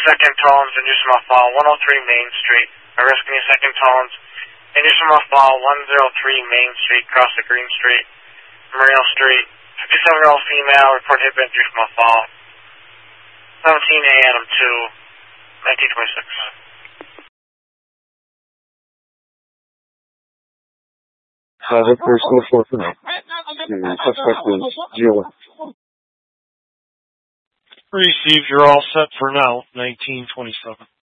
second tones, and use my file 103 Main Street. Rescue second tones, and use my file 103 Main Street, cross the Green Street, Merino Street. 57-year-old female, report hit been use my file. 17 a.m. to 1926. Private personal for now. Suspect is Jill. Received, you're all set for now, 1927.